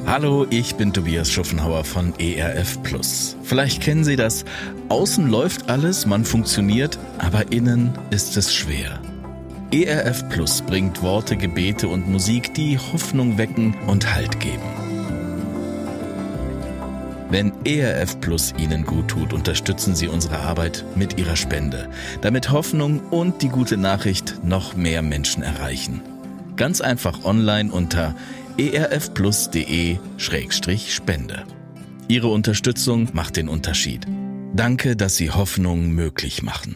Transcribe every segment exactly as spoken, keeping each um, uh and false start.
Hallo, ich bin Tobias Schuffenhauer von E R F Plus. Vielleicht kennen Sie das. Außen läuft alles, man funktioniert, aber innen ist es schwer. E R F Plus bringt Worte, Gebete und Musik, die Hoffnung wecken und Halt geben. Wenn E R F Plus Ihnen gut tut, unterstützen Sie unsere Arbeit mit Ihrer Spende, damit Hoffnung und die gute Nachricht noch mehr Menschen erreichen. Ganz einfach online unter erfplus.de Schrägstrich Spende. Ihre Unterstützung macht den Unterschied. Danke, dass Sie Hoffnung möglich machen.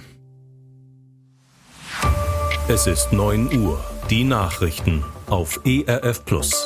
Es ist neun Uhr. Die Nachrichten auf E R F Plus.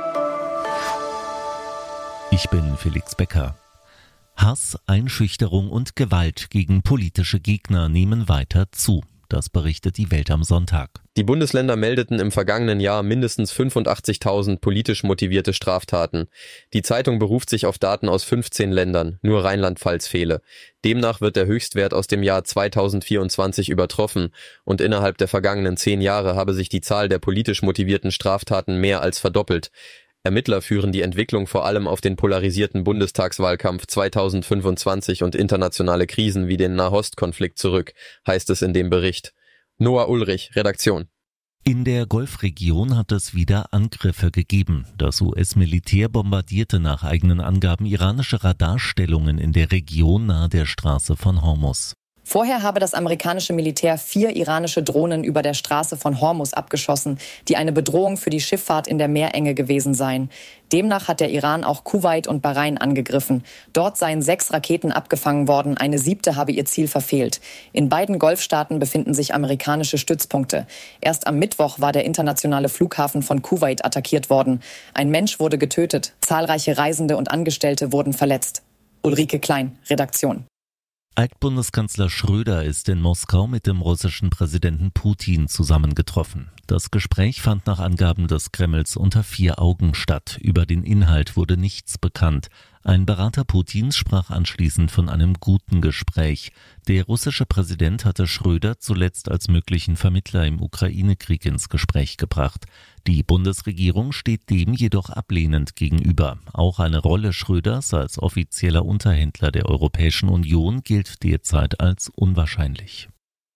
Ich bin Felix Becker. Hass, Einschüchterung und Gewalt gegen politische Gegner nehmen weiter zu. Das berichtet die Welt am Sonntag. Die Bundesländer meldeten im vergangenen Jahr mindestens fünfundachtzigtausend politisch motivierte Straftaten. Die Zeitung beruft sich auf Daten aus fünfzehn Ländern, nur Rheinland-Pfalz fehle. Demnach wird der Höchstwert aus dem Jahr zweitausendvierundzwanzig übertroffen und innerhalb der vergangenen zehn Jahre habe sich die Zahl der politisch motivierten Straftaten mehr als verdoppelt. Ermittler führen die Entwicklung vor allem auf den polarisierten Bundestagswahlkampf zweitausendfünfundzwanzig und internationale Krisen wie den Nahostkonflikt zurück, heißt es in dem Bericht. Noah Ulrich, Redaktion. In der Golfregion hat es wieder Angriffe gegeben. Das U S-Militär bombardierte nach eigenen Angaben iranische Radarstellungen in der Region nahe der Straße von Hormuz. Vorher habe das amerikanische Militär vier iranische Drohnen über der Straße von Hormuz abgeschossen, die eine Bedrohung für die Schifffahrt in der Meerenge gewesen seien. Demnach hat der Iran auch Kuwait und Bahrain angegriffen. Dort seien sechs Raketen abgefangen worden, eine siebte habe ihr Ziel verfehlt. In beiden Golfstaaten befinden sich amerikanische Stützpunkte. Erst am Mittwoch war der internationale Flughafen von Kuwait attackiert worden. Ein Mensch wurde getötet, zahlreiche Reisende und Angestellte wurden verletzt. Ulrike Klein, Redaktion. Altbundeskanzler Schröder ist in Moskau mit dem russischen Präsidenten Putin zusammengetroffen. Das Gespräch fand nach Angaben des Kremls unter vier Augen statt. Über den Inhalt wurde nichts bekannt. Ein Berater Putins sprach anschließend von einem guten Gespräch. Der russische Präsident hatte Schröder zuletzt als möglichen Vermittler im Ukraine-Krieg ins Gespräch gebracht. Die Bundesregierung steht dem jedoch ablehnend gegenüber. Auch eine Rolle Schröders als offizieller Unterhändler der Europäischen Union gilt derzeit als unwahrscheinlich.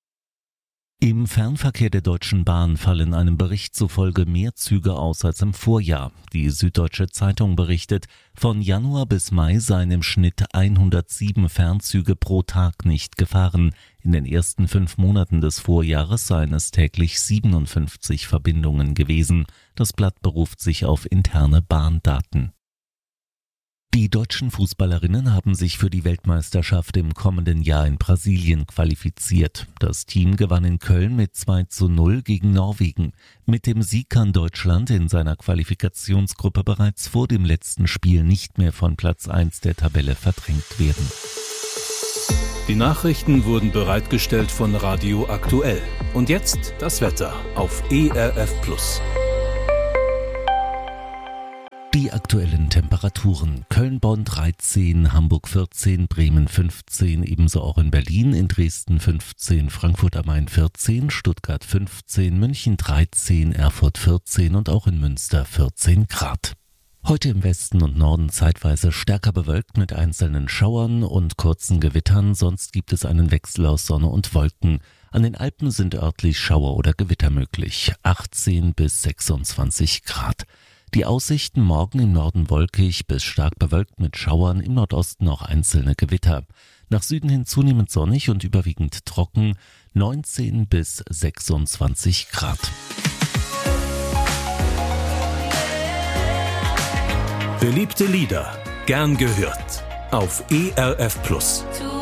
Im Fernverkehr der Deutschen Bahn fallen einem Bericht zufolge mehr Züge aus als im Vorjahr. Die Süddeutsche Zeitung berichtet, von Januar bis Mai seien im Schnitt hundertsieben Fernzüge pro Tag nicht gefahren. In den ersten fünf Monaten des Vorjahres seien es täglich siebenundfünfzig Verbindungen gewesen. Das Blatt beruft sich auf interne Bahndaten. Die deutschen Fußballerinnen haben sich für die Weltmeisterschaft im kommenden Jahr in Brasilien qualifiziert. Das Team gewann in Köln mit zwei zu null gegen Norwegen. Mit dem Sieg kann Deutschland in seiner Qualifikationsgruppe bereits vor dem letzten Spiel nicht mehr von Platz eins der Tabelle verdrängt werden. Die Nachrichten wurden bereitgestellt von Radio Aktuell. Und jetzt das Wetter auf E R F Plus. Die aktuellen Temperaturen: Köln-Bonn dreizehn, Hamburg vierzehn, Bremen fünfzehn, ebenso auch in Berlin, in Dresden fünfzehn, Frankfurt am Main vierzehn, Stuttgart fünfzehn, München dreizehn, Erfurt vierzehn und auch in Münster vierzehn Grad. Heute im Westen und Norden zeitweise stärker bewölkt mit einzelnen Schauern und kurzen Gewittern, sonst gibt es einen Wechsel aus Sonne und Wolken. An den Alpen sind örtlich Schauer oder Gewitter möglich, achtzehn bis sechsundzwanzig Grad. Die Aussichten: morgen im Norden wolkig bis stark bewölkt mit Schauern, im Nordosten auch einzelne Gewitter. Nach Süden hin zunehmend sonnig und überwiegend trocken, neunzehn bis sechsundzwanzig Grad. Beliebte Lieder, gern gehört, auf E R F Plus.